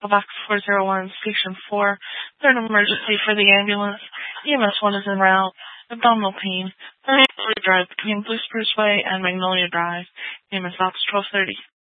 Box 401, Station 4. Third emergency for the ambulance. EMS 1 is en route. Abdominal pain. 33 Drive between Blue Spruce Way and Magnolia Drive. EMS Ops 1230.